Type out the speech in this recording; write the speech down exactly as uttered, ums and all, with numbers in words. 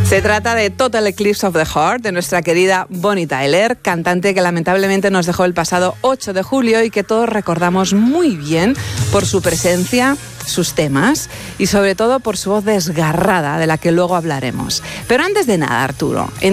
Se trata de Total Eclipse of the Heart, de nuestra querida Bonnie Tyler, cantante que lamentablemente nos dejó el pasado ocho de julio y que todos recordamos muy bien por su presencia, sus temas y sobre todo por su voz desgarrada, de la que luego hablaremos. Pero antes de nada, Arturo,